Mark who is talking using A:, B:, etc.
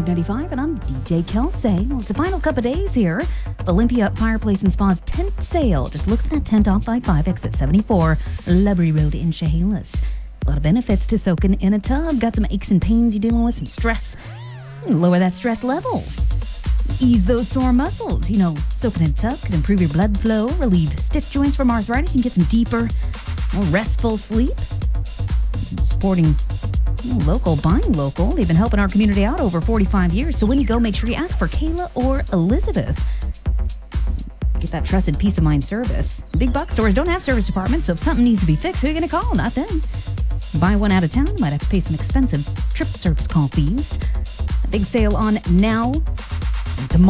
A: 595, and I'm DJ Kelsey. Well, it's the final couple of days here. Olympia Fireplace and Spa's tent sale. Just look for that tent off 55, exit 74, Lubbery Road in Chehalis. A lot of benefits to soaking in a tub. Got some aches and pains you're dealing with, some stress. Lower that stress level. Ease those sore muscles. You know, soaking in a tub can improve your blood flow, relieve stiff joints from arthritis, and get some deeper, more restful sleep. Supporting local, buying local. They've been helping our community out over 45 years. So when you go, make sure you ask for Kayla or Elizabeth. Get that trusted peace of mind service. Big box stores don't have service departments, so if something needs to be fixed, who are you going to call? Not them. Buy one out of town, you might have to pay some expensive trip service call fees. A big sale on now and tomorrow.